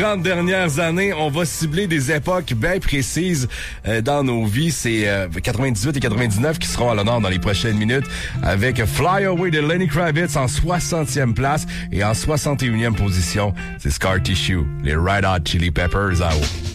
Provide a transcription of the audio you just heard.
30 dernières années, on va cibler des époques bien précises dans nos vies. C'est 98 et 99 qui seront à l'honneur dans les prochaines minutes avec Fly Away de Lenny Kravitz en 60e place et en 61e position, c'est Scar Tissue, les Red Hot Chili Peppers à haut.